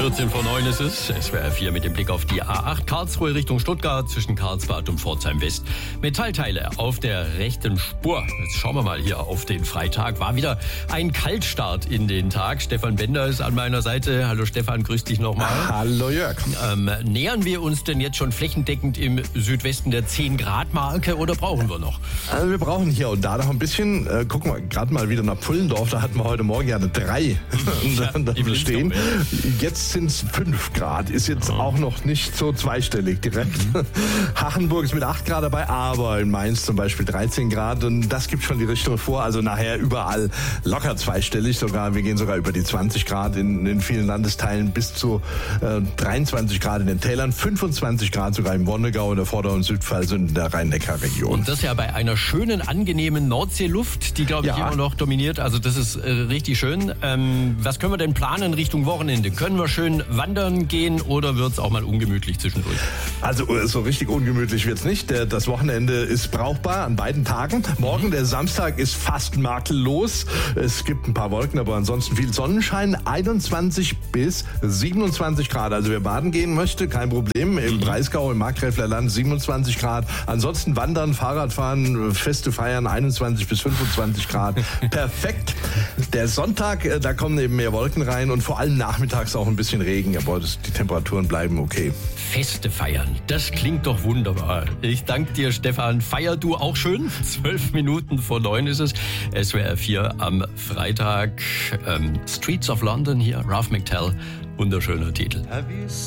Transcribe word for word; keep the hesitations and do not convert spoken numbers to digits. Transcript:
vierzehn vor neun ist es. S W R vier mit dem Blick auf die A acht Karlsruhe Richtung Stuttgart zwischen Karlsbad und Pforzheim West. Metallteile auf der rechten Spur. Jetzt schauen wir mal hier auf den Freitag. War wieder ein Kaltstart in den Tag. Stefan Bender ist an meiner Seite. Hallo Stefan, grüß dich nochmal. Hallo Jörg. Ähm, nähern wir uns denn jetzt schon flächendeckend im Südwesten der zehn Grad Marke oder brauchen wir noch? Also wir brauchen hier und da noch ein bisschen. Äh, gucken wir gerade mal wieder nach Pullendorf. Da hatten wir heute Morgen ja eine drei ja, stehen. Jetzt sind es fünf Grad. Ist jetzt oh. auch noch nicht so zweistellig direkt. Mhm. Hachenburg ist mit acht Grad dabei, aber in Mainz zum Beispiel dreizehn Grad. Und das gibt schon die Richtung vor. Also nachher überall locker zweistellig. Sogar, wir gehen sogar über die zwanzig Grad in, in vielen Landesteilen bis zu äh, dreiundzwanzig Grad in den Tälern, fünfundzwanzig Grad sogar im Wonnegau, in der Vorder- und Südpfalz und in der Rhein-Neckar-Region. Und das ja bei einer schönen, angenehmen Nordseeluft, die, glaube ich, ja. immer noch dominiert. Also das ist äh, richtig schön. Ähm, was können wir denn planen Richtung Wochenende? Können wir schön wandern gehen oder wird es auch mal ungemütlich zwischendurch? Also so richtig ungemütlich wird es nicht. Das Wochenende ist brauchbar an beiden Tagen. Morgen, der Samstag, ist fast makellos. Es gibt ein paar Wolken, aber ansonsten viel Sonnenschein. einundzwanzig bis siebenundzwanzig Grad. Also wer baden gehen möchte, kein Problem. Im Breisgau, im Markgräfler Land siebenundzwanzig Grad. Ansonsten wandern, Fahrradfahren, Feste feiern, einundzwanzig bis fünfundzwanzig Grad. Perfekt. Der Sonntag, da kommen eben mehr Wolken rein und vor allem nachmittags auch ein bisschen Regen. Aber das, die Temperaturen bleiben okay. Feste feiern, das klingt doch wunderbar. Ich danke dir, Stefan. Feier du auch schön? Zwölf Minuten vor neun ist es. S W R vier am Freitag. Ähm, Streets of London hier, Ralph McTell. Wunderschöner Titel.